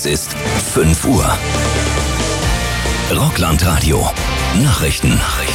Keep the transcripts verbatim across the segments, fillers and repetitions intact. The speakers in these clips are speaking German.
Es ist fünf Uhr. Rockland-Radio. Nachrichten. Nachrichten.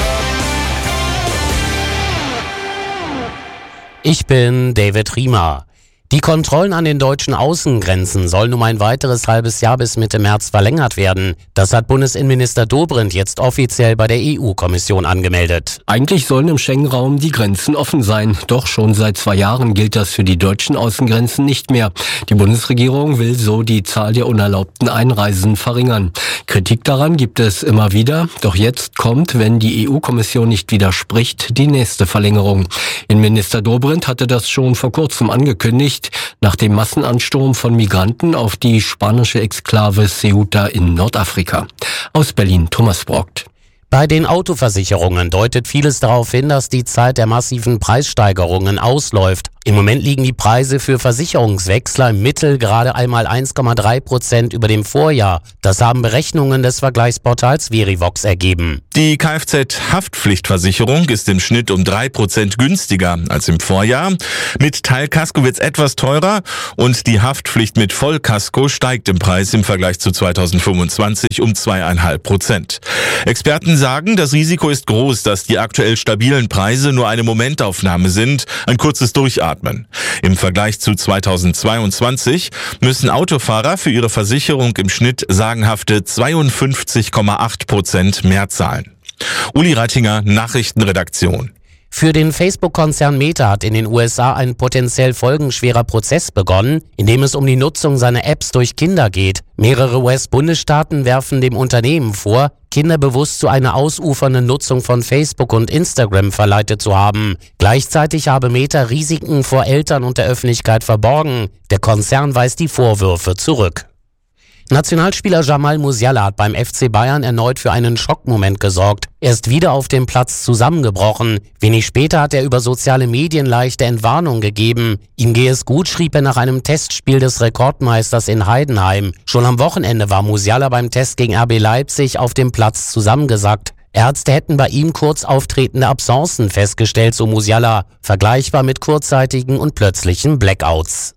Ich bin David Riemer. Die Kontrollen an den deutschen Außengrenzen sollen um ein weiteres halbes Jahr bis Mitte März verlängert werden. Das hat Bundesinnenminister Dobrindt jetzt offiziell bei der E U-Kommission angemeldet. Eigentlich sollen im Schengen-Raum die Grenzen offen sein. Doch schon seit zwei Jahren gilt das für die deutschen Außengrenzen nicht mehr. Die Bundesregierung will so die Zahl der unerlaubten Einreisen verringern. Kritik daran gibt es immer wieder. Doch jetzt kommt, wenn die E U-Kommission nicht widerspricht, die nächste Verlängerung. Innenminister Dobrindt hatte das schon vor kurzem angekündigt, nach dem Massenansturm von Migranten auf die spanische Exklave Ceuta in Nordafrika. Aus Berlin, Thomas Brockt. Bei den Autoversicherungen deutet vieles darauf hin, dass die Zeit der massiven Preissteigerungen ausläuft. Im Moment liegen die Preise für Versicherungswechsler im Mittel gerade einmal eins Komma drei Prozent über dem Vorjahr. Das haben Berechnungen des Vergleichsportals Verivox ergeben. Die Kfz-Haftpflichtversicherung ist im Schnitt um drei Prozent günstiger als im Vorjahr. Mit Teilkasko wird es etwas teurer und die Haftpflicht mit Vollkasko steigt im Preis im Vergleich zu zweitausendfünfundzwanzig um zwei Komma fünf Prozent. Experten sagen, das Risiko ist groß, dass die aktuell stabilen Preise nur eine Momentaufnahme sind, ein kurzes Durchatmen. Im Vergleich zu zweitausendzweiundzwanzig müssen Autofahrer für ihre Versicherung im Schnitt sagenhafte zweiundfünfzig Komma acht Prozent mehr zahlen. Uli Reitinger, Nachrichtenredaktion. Für den Facebook-Konzern Meta hat in den U S A ein potenziell folgenschwerer Prozess begonnen, in dem es um die Nutzung seiner Apps durch Kinder geht. Mehrere U S-Bundesstaaten werfen dem Unternehmen vor, Kinder bewusst zu einer ausufernden Nutzung von Facebook und Instagram verleitet zu haben. Gleichzeitig habe Meta Risiken vor Eltern und der Öffentlichkeit verborgen. Der Konzern weist die Vorwürfe zurück. Nationalspieler Jamal Musiala hat beim F C Bayern erneut für einen Schockmoment gesorgt. Er ist wieder auf dem Platz zusammengebrochen. Wenig später hat er über soziale Medien leichte Entwarnung gegeben. Ihm gehe es gut, schrieb er nach einem Testspiel des Rekordmeisters in Heidenheim. Schon am Wochenende war Musiala beim Test gegen R B Leipzig auf dem Platz zusammengesackt. Ärzte hätten bei ihm kurz auftretende Absenzen festgestellt, so Musiala, vergleichbar mit kurzzeitigen und plötzlichen Blackouts.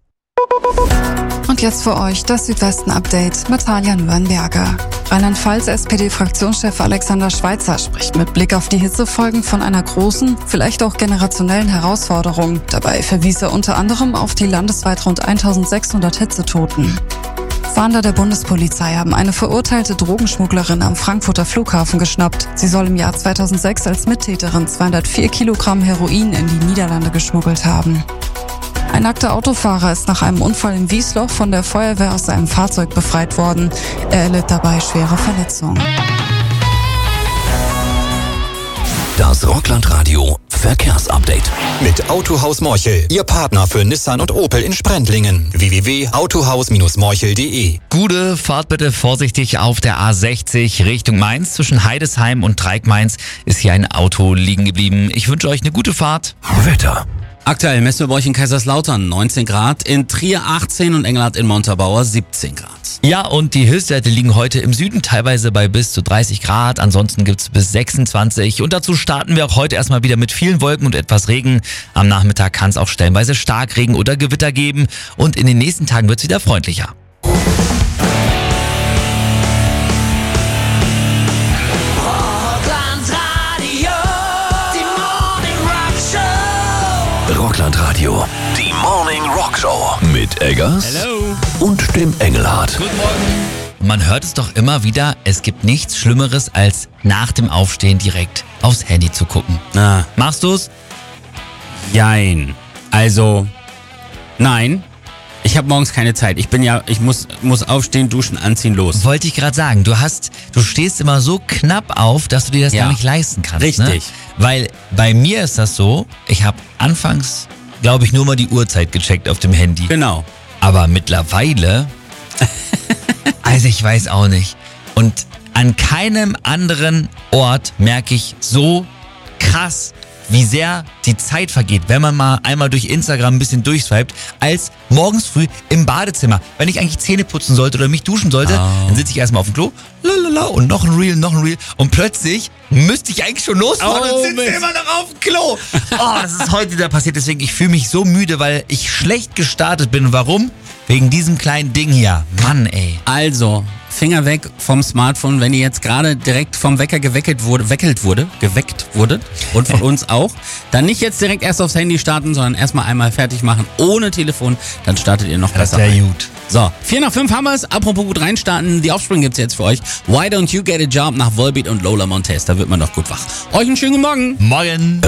Und jetzt für euch das Südwesten-Update mit Talia Nürnberger. Rheinland-Pfalz-S P D-Fraktionschef Alexander Schweitzer spricht mit Blick auf die Hitzefolgen von einer großen, vielleicht auch generationellen Herausforderung. Dabei verwies er unter anderem auf die landesweit rund eintausendsechshundert Hitzetoten. Fahnder der Bundespolizei haben eine verurteilte Drogenschmugglerin am Frankfurter Flughafen geschnappt. Sie soll im Jahr zweitausendsechs als Mittäterin zweihundertvier Kilogramm Heroin in die Niederlande geschmuggelt haben. Ein nackter Autofahrer ist nach einem Unfall in Wiesloch von der Feuerwehr aus seinem Fahrzeug befreit worden. Er erlitt dabei schwere Verletzungen. Das Rockland-Radio Verkehrsupdate. Mit Autohaus Morchel, Ihr Partner für Nissan und Opel in Sprendlingen. w w w punkt autohaus morchel punkt d e. Gute Fahrt bitte vorsichtig auf der A sechzig Richtung Mainz. Zwischen Heidesheim und Dreieckmainz ist hier ein Auto liegen geblieben. Ich wünsche euch eine gute Fahrt. Wetter. Aktuell messen wir bei euch in Kaiserslautern neunzehn Grad, in Trier achtzehn und Engelhardt in Montabaur siebzehn Grad. Ja, und die Höchstwerte liegen heute im Süden teilweise bei bis zu dreißig Grad. Ansonsten gibt's bis sechsundzwanzig. Und dazu starten wir auch heute erstmal wieder mit vielen Wolken und etwas Regen. Am Nachmittag kann es auch stellenweise Starkregen oder Gewitter geben. Und in den nächsten Tagen wird's wieder freundlicher. Rockland-Radio, die Morning Rock Show mit Eggers Hello. Und dem Engelhardt. Guten Morgen. Man hört es doch immer wieder, es gibt nichts Schlimmeres, als nach dem Aufstehen direkt aufs Handy zu gucken. Ah. Machst du's? Jein. Also, nein. Ich habe morgens keine Zeit. Ich bin ja, ich muss, muss aufstehen, duschen, anziehen, los. Wollte ich gerade sagen, du hast, du stehst immer so knapp auf, dass du dir das Ja. gar nicht leisten kannst. Richtig. Ne? Weil bei mir ist das so, ich habe anfangs, glaube ich, nur mal die Uhrzeit gecheckt auf dem Handy. Genau. Aber mittlerweile, also ich weiß auch nicht. Und an keinem anderen Ort merke ich so krass wie sehr die Zeit vergeht, wenn man mal einmal durch Instagram ein bisschen durchswiped, als morgens früh im Badezimmer. Wenn ich eigentlich Zähne putzen sollte oder mich duschen sollte, oh. dann sitze ich erstmal auf dem Klo, lalala, und noch ein Reel, noch ein Reel. Und plötzlich müsste ich eigentlich schon losfahren oh, und sitze Mist. immer noch auf dem Klo. Oh, das ist heute wieder passiert. Deswegen, ich fühle mich so müde, weil ich schlecht gestartet bin. Warum? Wegen diesem kleinen Ding hier. Mann, ey. Also, Finger weg vom Smartphone, wenn ihr jetzt gerade direkt vom Wecker geweckelt wurde, weckelt wurde, geweckt wurde und von uns auch, dann nicht jetzt direkt erst aufs Handy starten, sondern erstmal einmal fertig machen ohne Telefon, dann startet ihr noch ja, besser. Das wäre gut. So, vier nach fünf haben wir es. Apropos gut reinstarten, die Offspring gibt's jetzt für euch. Why Don't You Get a Job nach Volbeat und Lola Montez, da wird man doch gut wach. Euch einen schönen Morgen. Morgen.